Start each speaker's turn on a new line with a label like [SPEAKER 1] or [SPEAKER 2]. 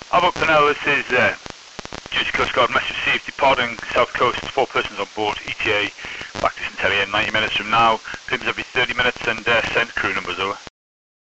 [SPEAKER 1] Havoc Purnell, this is Jersey Coast Guard, message received, departing South Coast, 4 persons on board, ETA, back to Centellia in 90 minutes from now, claims every 30 minutes and send crew numbers over.